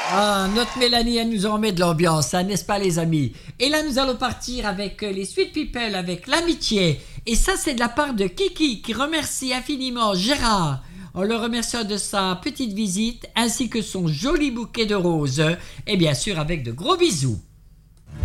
Ah, notre Mélanie, elle nous en met de l'ambiance, hein, n'est-ce pas les amis? Et là, nous allons partir avec les Sweet People, avec l'amitié. Et ça, c'est de la part de Kiki, qui remercie infiniment Gérard en le remerciant de sa petite visite, ainsi que son joli bouquet de roses. Et bien sûr, avec de gros bisous.